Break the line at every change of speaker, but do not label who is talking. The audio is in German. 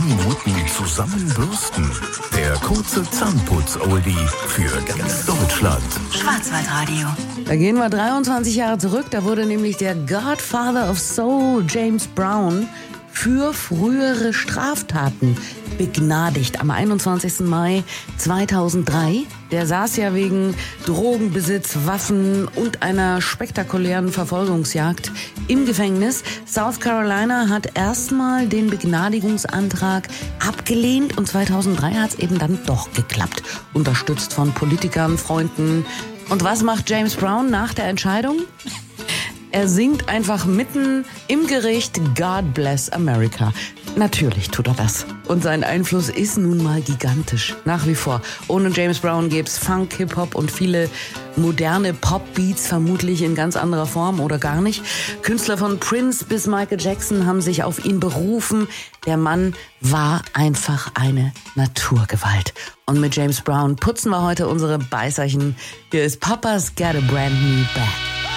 Minuten zusammenbürsten. Der kurze Zahnputz-Oldie für ganz Deutschland.
Schwarzwaldradio.
Da gehen wir 23 Jahre zurück. Da wurde nämlich der Godfather of Soul, James Brown, für frühere Straftaten begnadigt am 21. Mai 2003. Der saß ja wegen Drogenbesitz, Waffen und einer spektakulären Verfolgungsjagd im Gefängnis. South Carolina hat erstmal den Begnadigungsantrag abgelehnt und 2003 hat es eben dann doch geklappt. Unterstützt von Politikern, Freunden. Und was macht James Brown nach der Entscheidung? Er singt einfach mitten im Gericht God Bless America. Natürlich tut er das. Und sein Einfluss ist nun mal gigantisch. Nach wie vor. Ohne James Brown gäb's Funk, Hip-Hop und viele moderne Pop-Beats, vermutlich in ganz anderer Form oder gar nicht. Künstler von Prince bis Michael Jackson haben sich auf ihn berufen. Der Mann war einfach eine Naturgewalt. Und mit James Brown putzen wir heute unsere Beißerchen. Hier ist Papa's Got a Brand New Bag.